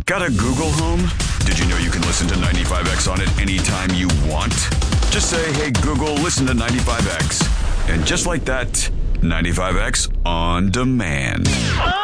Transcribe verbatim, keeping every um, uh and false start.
Got a Google Home? Did you know you can listen to ninety-five X on it anytime you want? Just say, hey, Google, listen to ninety-five X. And just like that, ninety-five X on demand.